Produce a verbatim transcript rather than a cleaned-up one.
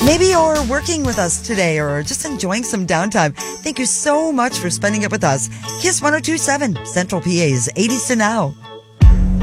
Maybe you're working with us today or just enjoying some downtime. Thank you so much for spending it with us. Kiss one oh two point seven, Central P A's eighties to Now.